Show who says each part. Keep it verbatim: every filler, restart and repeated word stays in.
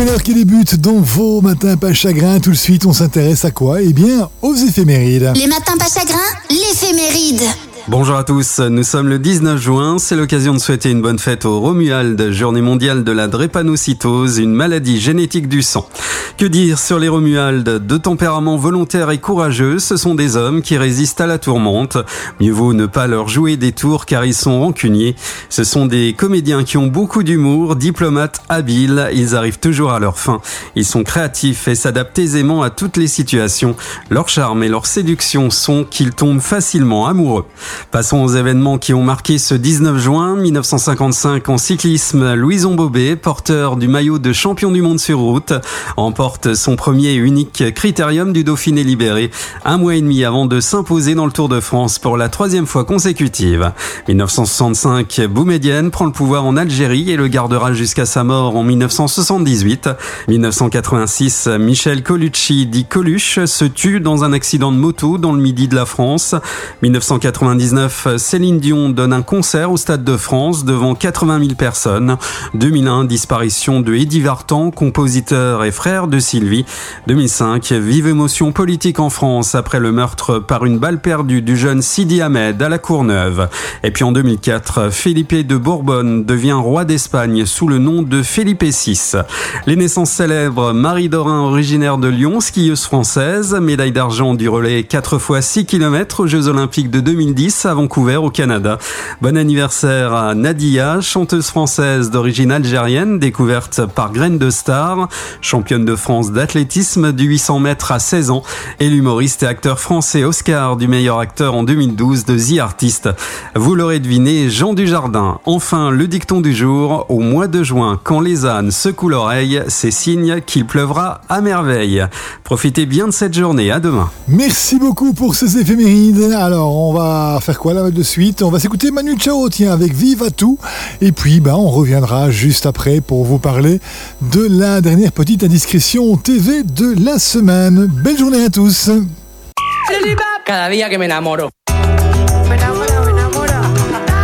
Speaker 1: L'heure qui débute dans vos matins pas chagrin, tout de suite on s'intéresse à quoi? Eh bien, aux éphémérides.
Speaker 2: Les matins pas chagrin, l'éphéméride.
Speaker 3: Bonjour à tous, nous sommes le dix-neuf juin, c'est l'occasion de souhaiter une bonne fête aux Romualdes, journée mondiale de la drépanocytose, une maladie génétique du sang. Que dire sur les Romualdes? De tempérament volontaire et courageux, ce sont des hommes qui résistent à la tourmente. Mieux vaut ne pas leur jouer des tours car ils sont rancuniers. Ce sont des comédiens qui ont beaucoup d'humour, diplomates habiles, ils arrivent toujours à leur fin. Ils sont créatifs et s'adaptent aisément à toutes les situations. Leur charme et leur séduction sont qu'ils tombent facilement amoureux. Passons aux événements qui ont marqué ce dix-neuf juin mille neuf cent cinquante-cinq en cyclisme. Louison Bobet, porteur du maillot de champion du monde sur route, remporte son premier et unique critérium du Dauphiné libéré, un mois et demi avant de s'imposer dans le Tour de France pour la troisième fois consécutive. mille neuf cent soixante-cinq, Boumedienne prend le pouvoir en Algérie et le gardera jusqu'à sa mort en mille neuf cent soixante-dix-huit. mille neuf cent quatre-vingt-six, Michel Colucci, dit Coluche, se tue dans un accident de moto dans le midi de la France. mille neuf cent quatre-vingt-dix-neuf, Céline Dion donne un concert au Stade de France devant quatre-vingt mille personnes. deux mille un, disparition de Eddie Vartan, compositeur et frère de Sylvie. deux mille cinq, vive émotion politique en France après le meurtre par une balle perdue du jeune Sidi Ahmed à la Courneuve. Et puis en deux mille quatre, Felipe de Bourbonne devient roi d'Espagne sous le nom de Felipe six. Les naissances célèbres, Marie Dorin, originaire de Lyon, skieuse française, médaille d'argent du relais quatre fois six kilomètres aux Jeux Olympiques de deux mille dix à Vancouver au Canada. Bon anniversaire à Nadia, chanteuse française d'origine algérienne, découverte par Graine de Star, championne de France d'athlétisme du huit cents mètres à seize ans, et l'humoriste et acteur français Oscar du meilleur acteur en deux mille douze de The Artist. Vous l'aurez deviné, Jean Dujardin. Enfin, le dicton du jour, au mois de juin, quand les ânes secouent l'oreille, c'est signe qu'il pleuvra à merveille. Profitez bien de cette journée, à demain.
Speaker 1: Merci beaucoup pour ces éphémérides. Alors, on va faire quoi là de suite? On va s'écouter Manu Chao, tiens, avec Vive à tout. Et puis, ben, on reviendra juste après pour vous parler de la dernière petite indiscrétion T V de la semaine. Belle journée à tous.
Speaker 4: Cada día que me enamoro.